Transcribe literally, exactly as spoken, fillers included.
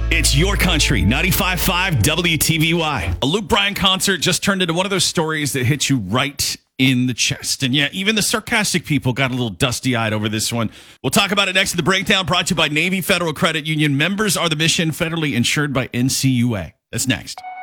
It's your country, ninety-five point five W T V Y. A Luke Bryan concert just turned into one of those stories that hits you right in the chest. And yeah, even the sarcastic people got a little dusty-eyed over this one. We'll talk about it next in the breakdown, brought to you by Navy Federal Credit Union. Members are the mission, federally insured by N C U A. That's next.